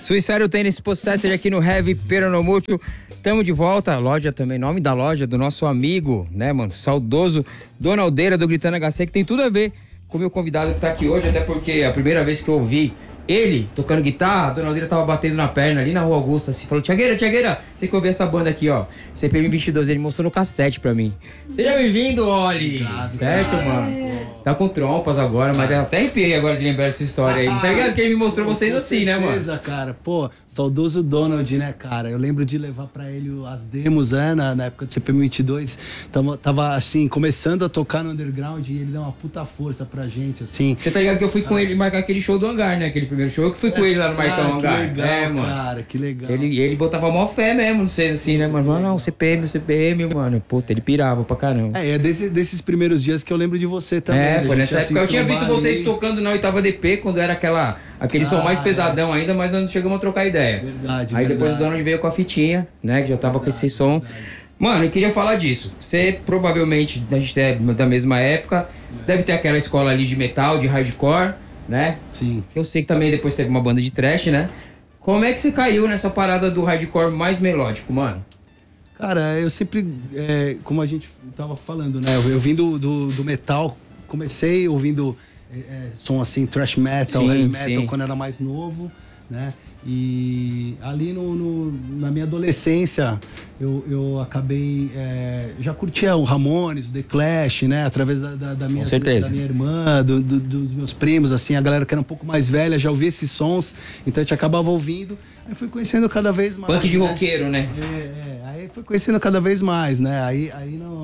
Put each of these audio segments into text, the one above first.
Suicidal Tênis Possessor aqui no Heavy Peronomútil. Tamo de volta, a loja também, nome da loja do nosso amigo, né, mano, saudoso Dona Aldeira do Gritando HC, que tem tudo a ver com o meu convidado que tá aqui hoje, até porque a primeira vez que eu ouvi ele tocando guitarra, a Dona Aldeira tava batendo na perna ali na Rua Augusta, assim, falou: Tiagueira, você que ouviu essa banda aqui, ó, CPM 22, ele mostrou no cassete pra mim. Seja bem-vindo, Oli! Certo, mano? Tá com trompas agora, mas eu até arrepiei agora de lembrar dessa história aí. Tá ligado que ele me mostrou vocês assim, né, mano? Beleza, cara. Pô, saudoso Donald, né, cara? Eu lembro de levar pra ele as demos, né, na época do CPM 22. Tava, assim, começando a tocar no underground e ele deu uma puta força pra gente, assim. Você tá ligado que eu fui com ele marcar aquele show do Hangar, né? Aquele primeiro show que fui com ele lá no Marcão Hangar. Que legal, é, mano. Cara, que legal. Ele botava mó fé mesmo, não sei, assim, né, mano? Não, CPM, mano. Puta, ele pirava pra caramba. É desses primeiros dias que eu lembro de você também. É, foi nessa época. Eu tinha visto vocês tocando na 8ª DP, quando era aquele som mais pesadão ainda, mas nós não chegamos a trocar ideia. Verdade, Aí depois o Donald veio com a fitinha, né, que já tava com esse som. Verdade. Mano, eu queria falar disso. Você provavelmente, a gente é da mesma época, deve ter aquela escola ali de metal, de hardcore, né? Sim. Eu sei que também depois teve uma banda de thrash, né? Como é que você caiu nessa parada do hardcore mais melódico, mano? Cara, eu sempre, como a gente tava falando, né? Eu vim do metal, comecei ouvindo som assim, thrash metal, heavy metal, quando era mais novo, né? E ali na minha adolescência eu acabei já curtia o Ramones, o The Clash, né, através da minha irmã, dos meus primos, assim, a galera que era um pouco mais velha já ouvia esses sons, então a gente acabava ouvindo, aí fui conhecendo cada vez mais. Punk de roqueiro, né? Aí fui conhecendo cada vez mais, né? Aí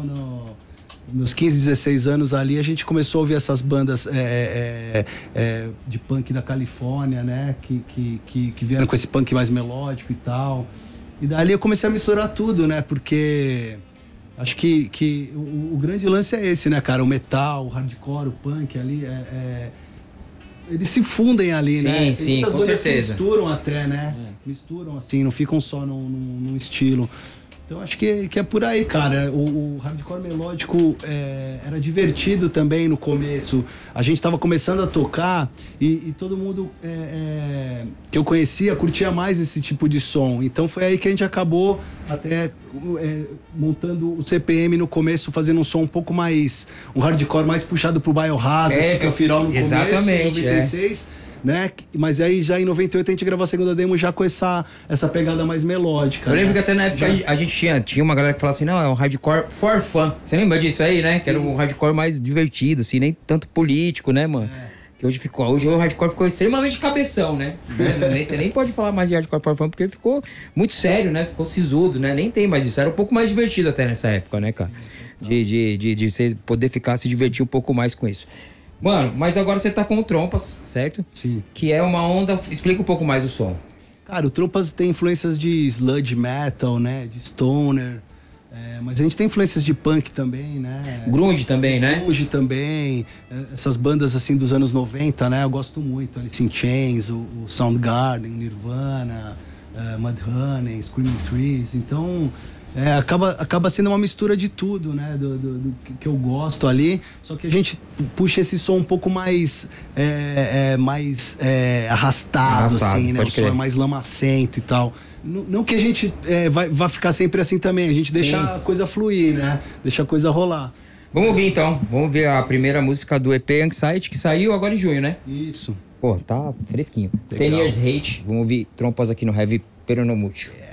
nos 15, 16 anos ali, a gente começou a ouvir essas bandas de punk da Califórnia, né? Que vieram com esse punk mais melódico e tal. E dali eu comecei a misturar tudo, né? Porque acho que o grande lance é esse, né, cara? O metal, o hardcore, o punk ali, eles se fundem ali, né? Sim, muitas com bandas certeza. Que misturam até, né? Misturam assim, não ficam só num estilo. Então acho que é por aí, cara. O hardcore melódico era divertido também no começo. A gente tava começando a tocar e todo mundo que eu conhecia curtia mais esse tipo de som. Então foi aí que a gente acabou até montando o CPM no começo, fazendo um som um pouco mais... Um hardcore mais puxado pro Biohazard, que o Firal no começo, em 96... Né? Mas aí já em 98 a gente gravou a segunda demo já com essa pegada mais melódica. Eu lembro, né? que até na época a gente tinha uma galera que falava assim, não, é um hardcore for fun. Você lembra disso aí, né? Sim. Que era um hardcore mais divertido, assim, nem tanto político, né, mano? Que hoje o hardcore ficou extremamente cabeção, né? Você nem pode falar mais de hardcore for fun, porque ele ficou muito sério, né? Ficou sisudo, né? Nem tem mais isso. Era um pouco mais divertido até nessa época, né, cara? De você poder se divertir um pouco mais com isso. Mano, mas agora você tá com o Trompas, certo? Sim. Que é uma onda... Explica um pouco mais o som. Cara, o Trompas tem influências de sludge metal, né? De stoner. Mas a gente tem influências de punk também, né? Grunge também, né? Grunge também. Essas bandas, assim, dos anos 90, né? Eu gosto muito. Alice in Chains, o Soundgarden, Nirvana, Mudhoney, Screaming Trees. Então... acaba sendo uma mistura de tudo, né? Do que eu gosto ali. Só que a gente puxa esse som um pouco mais arrastado, assim, né? O som é mais lamacento e tal. Não que a gente vá ficar sempre assim também. A gente deixa a coisa fluir, né? Deixa a coisa rolar. Vamos ouvir então. Vamos ver a primeira música do EP Anxiety, que saiu agora em junho, né? Isso. Pô, tá fresquinho. 10 Years Hate. Vamos ouvir Trompas aqui no Heavy Peronomútil.